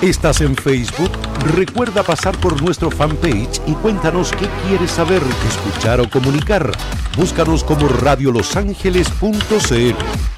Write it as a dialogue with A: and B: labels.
A: ¿Estás en Facebook? Recuerda pasar por nuestro fanpage y cuéntanos qué quieres saber, escuchar o comunicar. Búscanos como radiolosangeles.cl.